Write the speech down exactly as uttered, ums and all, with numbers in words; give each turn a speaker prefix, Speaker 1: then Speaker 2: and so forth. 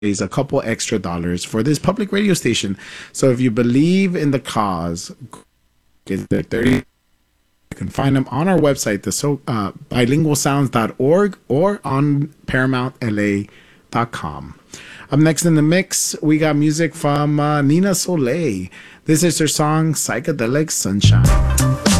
Speaker 1: a couple extra dollars for this public radio station. So if you believe in the cause, get the thirty. You can find them on our website, the so uh, bilingual sounds dot org, or on paramount l a dot com. Up next in the mix, we got music from uh, Nina Soleil. This is her song Psychedelic Sunshine.